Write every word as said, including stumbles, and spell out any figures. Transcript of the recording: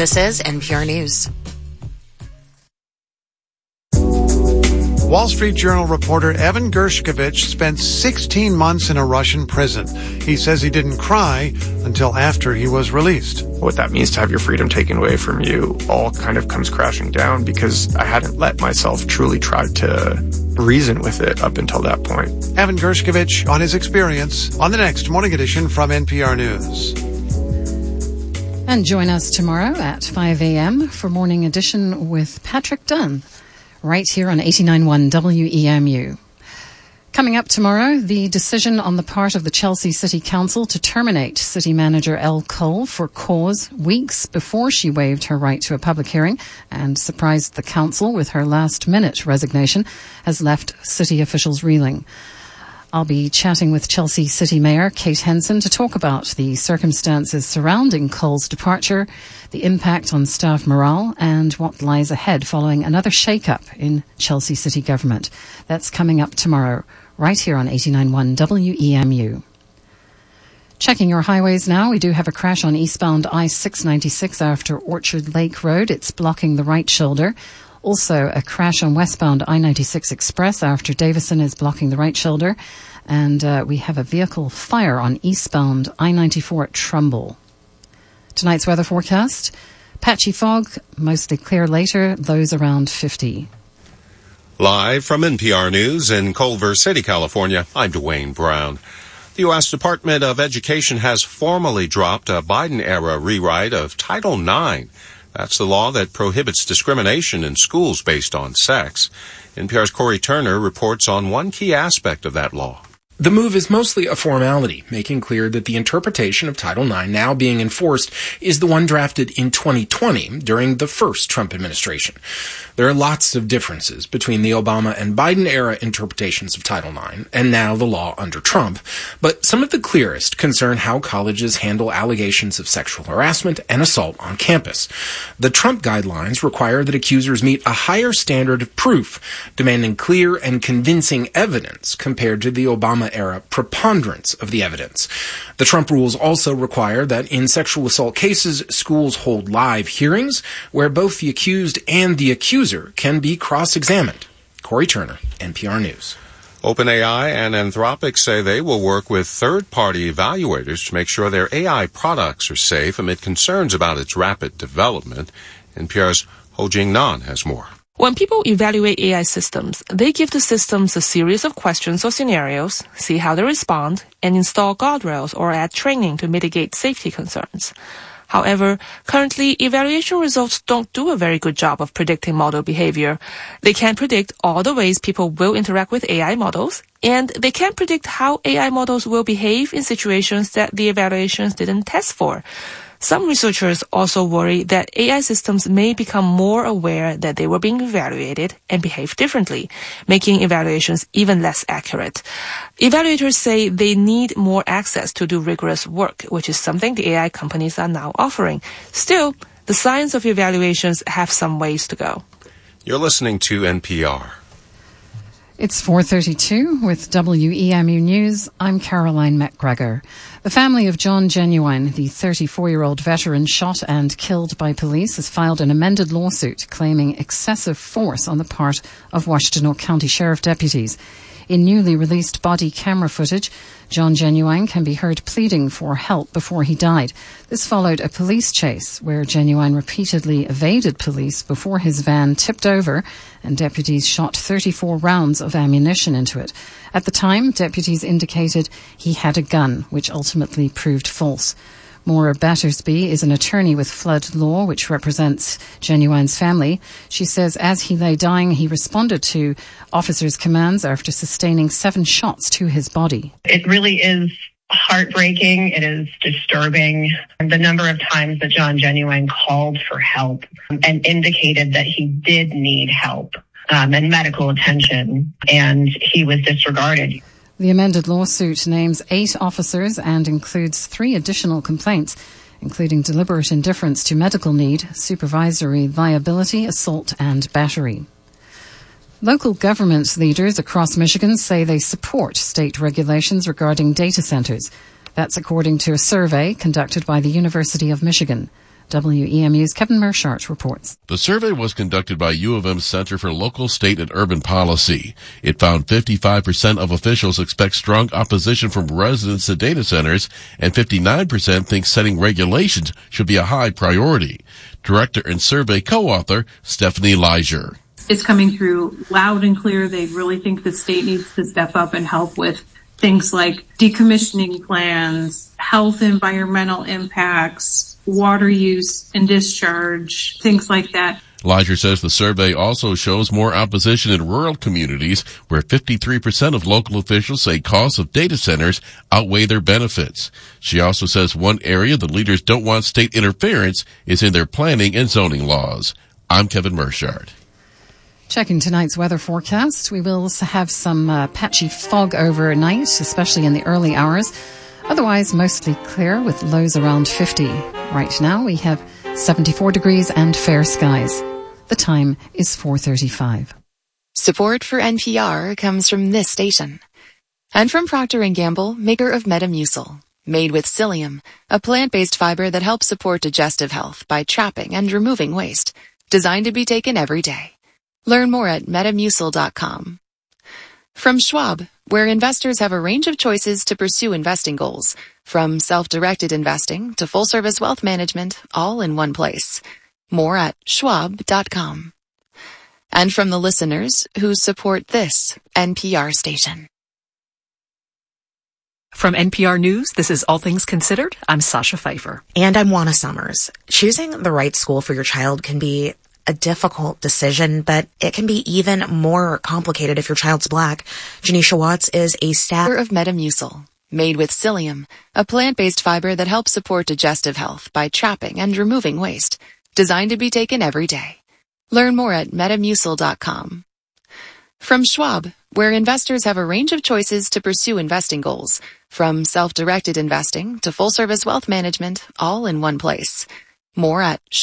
This is N P R News. Wall Street Journal reporter Evan Gershkovich spent sixteen months in a Russian prison. He says he didn't cry until after he was released. What that means to have your freedom taken away from you all kind of comes crashing down because I hadn't let myself truly try to reason with it up until that point. Evan Gershkovich on his experience on the next Morning Edition from N P R News. And join us tomorrow at five a.m. for Morning Edition with Patrick Dunn, right here on eighty-nine point one W E M U. Coming up tomorrow, the decision on the part of the Chelsea City Council to terminate City Manager Elle Cole for cause weeks before she waived her right to a public hearing and surprised the council with her last-minute resignation has left city officials reeling. I'll be chatting with Chelsea City Mayor Kate Henson to talk about the circumstances surrounding Cole's departure, the impact on staff morale, and what lies ahead following another shake-up in Chelsea City government. That's coming up tomorrow, right here on eighty-nine point one W E M U. Checking your highways now, we do have a crash on eastbound I six ninety-six after Orchard Lake Road. It's blocking the right shoulder. Also, a crash on westbound I ninety-six Express after Davison is blocking the right shoulder. And uh, we have a vehicle fire on eastbound I ninety-four at Trumbull. Tonight's weather forecast: patchy fog, mostly clear later, lows around fifty. Live from N P R News in Culver City, California, I'm Dwayne Brown. The U S Department of Education has formally dropped a Biden-era rewrite of Title nine. That's the law that prohibits discrimination in schools based on sex. N P R's Corey Turner reports on one key aspect of that law. The move is mostly a formality, making clear that the interpretation of Title nine now being enforced is the one drafted in twenty twenty during the first Trump administration. There are lots of differences between the Obama and Biden-era interpretations of Title nine and now the law under Trump, but some of the clearest concern how colleges handle allegations of sexual harassment and assault on campus. The Trump guidelines require that accusers meet a higher standard of proof, demanding clear and convincing evidence compared to the Obama-era preponderance of the evidence. The Trump rules also require that in sexual assault cases, schools hold live hearings where both the accused and the accuser can be cross-examined. Corey Turner, N P R News. OpenAI and Anthropic say they will work with third-party evaluators to make sure their A I products are safe amid concerns about its rapid development. N P R's Ho-Jing Nan has more. When people evaluate A I systems, they give the systems a series of questions or scenarios, see how they respond, and install guardrails or add training to mitigate safety concerns. However, currently, evaluation results don't do a very good job of predicting model behavior. They can't predict all the ways people will interact with A I models, and they can't predict how A I models will behave in situations that the evaluations didn't test for. Some researchers also worry that A I systems may become more aware that they were being evaluated and behave differently, making evaluations even less accurate. Evaluators say they need more access to do rigorous work, which is something the A I companies are now offering. Still, the science of evaluations have some ways to go. You're listening to N P R. It's four thirty-two with W E M U News. I'm Caroline McGregor. The family of John Genuine, the thirty-four-year-old veteran shot and killed by police, has filed an amended lawsuit claiming excessive force on the part of Washtenaw County Sheriff deputies. In newly released body camera footage, John Genuine can be heard pleading for help before he died. This followed a police chase where Genuine repeatedly evaded police before his van tipped over and deputies shot thirty-four rounds of ammunition into it. At the time, deputies indicated he had a gun, which ultimately proved false. Maura Battersby is an attorney with Flood Law, which represents Genuine's family. She says as he lay dying, he responded to officers' commands after sustaining seven shots to his body. It really is heartbreaking. It is disturbing. The number of times that John Genuine called for help and indicated that he did need help um, and medical attention, and he was disregarded. The amended lawsuit names eight officers and includes three additional complaints, including deliberate indifference to medical need, supervisory liability, assault and battery. Local government leaders across Michigan say they support state regulations regarding data centers. That's according to a survey conducted by the University of Michigan. W E M U's Kevin Mershart reports. The survey was conducted by U of M's Center for Local, State, and Urban Policy. It found fifty-five percent of officials expect strong opposition from residents to data centers, and fifty-nine percent think setting regulations should be a high priority. Director and survey co-author Stephanie Leiser. It's coming through loud and clear. They really think the state needs to step up and help with things like decommissioning plans, health, environmental impacts, water use and discharge, things like that. Leiser says the survey also shows more opposition in rural communities, where fifty-three percent of local officials say costs of data centers outweigh their benefits. She also says one area the leaders don't want state interference is in their planning and zoning laws. I'm Kevin Mershart. Checking tonight's weather forecast, we will have some uh, patchy fog overnight, especially in the early hours. Otherwise, mostly clear with lows around fifty. Right now, we have seventy-four degrees and fair skies. The time is four thirty-five. Support for N P R comes from this station. And from Procter and Gamble, maker of Metamucil. Made with psyllium, a plant-based fiber that helps support digestive health by trapping and removing waste. Designed to be taken every day. Learn more at metamucil dot com. From Schwab, where investors have a range of choices to pursue investing goals, from self-directed investing to full-service wealth management, all in one place. More at schwab dot com. And from the listeners who support this N P R station. From N P R News, this is All Things Considered. I'm Sasha Pfeiffer. And I'm Juana Summers. Choosing the right school for your child can be a difficult decision, but it can be even more complicated if your child's Black. Janisha Watts is a staff of Metamucil, made with psyllium, a plant-based fiber that helps support digestive health by trapping and removing waste. Designed to be taken every day. Learn more at metamucil dot com. From Schwab, where investors have a range of choices to pursue investing goals, from self-directed investing to full-service wealth management, all in one place. More at